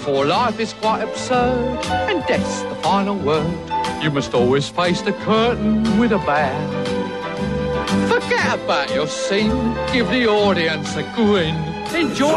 For life is quite absurd, and death's the final word. You must always face the curtain with a bow. Forget about your scene, give the audience a grin. Enjoy